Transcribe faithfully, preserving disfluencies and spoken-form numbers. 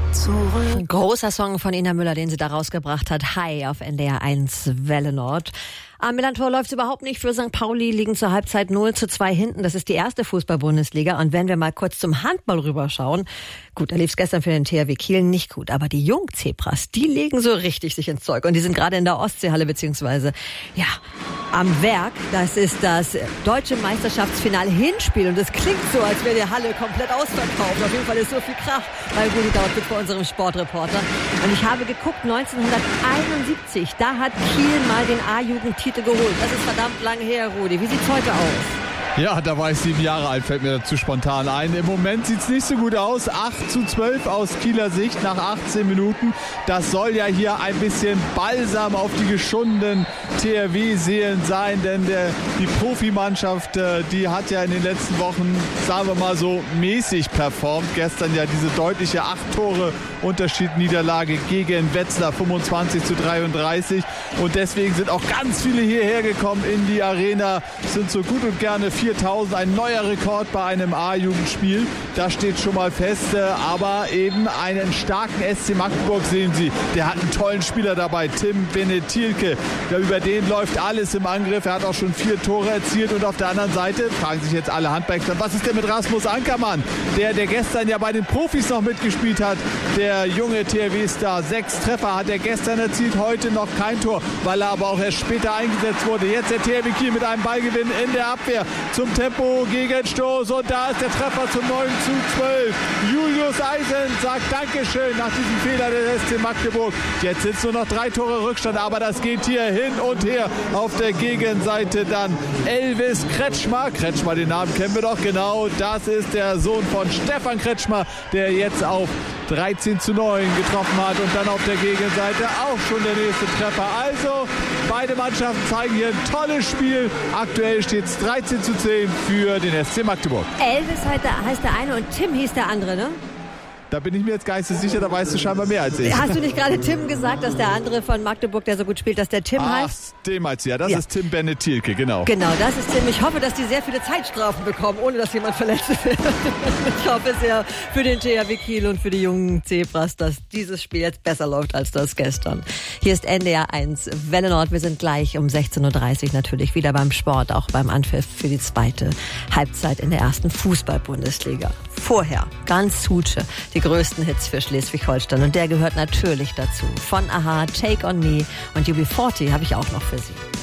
zurück. Großer Song von Ina Müller, den sie da rausgebracht hat. Hi auf N D R eins Welle Nord. Am Millantor läuft es überhaupt nicht für Sankt Pauli, liegen zur Halbzeit null zu zwei hinten. Das ist die erste Fußball-Bundesliga. Und wenn wir mal kurz zum Handball rüberschauen, gut, da lief es gestern für den T H W Kiel nicht gut, aber die Jungzebras, die legen so richtig sich ins Zeug. Und die sind gerade in der Ostseehalle, beziehungsweise, ja, am Werk. Das ist das deutsche Meisterschaftsfinale Hinspiel. Und es klingt so, als wäre die Halle komplett ausverkauft. Auf jeden Fall ist so viel Krach bei Rudi Dautwig vor unserem Sportreporter. Und ich habe geguckt, neunzehnhunderteinundsiebzig, da hat Kiel mal den A-Jugendtitel geholt. Das ist verdammt lang her, Rudi. Wie sieht's heute aus? Ja, da war ich sieben Jahre alt, fällt mir dazu spontan ein. Im Moment sieht es nicht so gut aus. acht zu zwölf aus Kieler Sicht nach achtzehn Minuten. Das soll ja hier ein bisschen Balsam auf die geschundenen T H W-Seelen sein, denn der, die Profimannschaft, die hat ja in den letzten Wochen, sagen wir mal so, mäßig performt. Gestern ja diese deutliche acht Tore Unterschied-Niederlage gegen Wetzlar, fünfundzwanzig zu dreiunddreißig. Und deswegen sind auch ganz viele hierher gekommen in die Arena. Es sind so gut und gerne viertausend, ein neuer Rekord bei einem A-Jugendspiel. Das steht schon mal fest. Aber eben einen starken S C Magdeburg sehen Sie. Der hat einen tollen Spieler dabei, Tim Benetielke. Über den läuft alles im Angriff. Er hat auch schon vier Tore erzielt. Und auf der anderen Seite fragen sich jetzt alle Handballspieler, was ist denn mit Rasmus Ankermann? Der, der gestern ja bei den Profis noch mitgespielt hat. Der junge T H W-Star. Sechs Treffer hat er gestern erzielt, heute noch kein Tor, weil er aber auch erst später eingesetzt wurde. Jetzt der T H W Kiel mit einem Ballgewinn in der Abwehr zum Tempo Gegenstoß und da ist der Treffer zum neun zu zwölf. Julius Eisen sagt Dankeschön nach diesem Fehler des S C Magdeburg. Jetzt sind es nur noch drei Tore Rückstand, aber das geht hier hin und her. Auf der Gegenseite dann Elvis Kretschmer. Kretschmer, den Namen kennen wir doch, genau. Das ist der Sohn von Stefan Kretschmer, der jetzt auf dreizehn zu neun getroffen hat und dann auf der Gegenseite auch schon der nächste Treffer. Also beide Mannschaften zeigen hier ein tolles Spiel. Aktuell steht es dreizehn zu zehn für den S C Magdeburg. Elvis heißt der eine und Tim hieß der andere, ne? Da bin ich mir jetzt gar nicht so sicher, da weißt du scheinbar mehr als ich. Hast du nicht gerade Tim gesagt, dass der andere von Magdeburg, der so gut spielt, dass der Tim Ach, heißt? Dem meinst du ja, das ja. ist Tim Benetielke, genau. Genau, das ist Tim. Ich hoffe, dass die sehr viele Zeitstrafen bekommen, ohne dass jemand verletzt wird. Ich hoffe sehr für den T H W Kiel und für die jungen Zebras, dass dieses Spiel jetzt besser läuft als das gestern. Hier ist N D R eins Welle Nord. Wir sind gleich um sechzehn Uhr dreißig natürlich wieder beim Sport, auch beim Anpfiff für die zweite Halbzeit in der ersten Fußball-Bundesliga. Vorher ganz Hutsche, die größten Hits für Schleswig-Holstein. Und der gehört natürlich dazu. Von Aha, Take on Me und U B vierzig habe ich auch noch für Sie.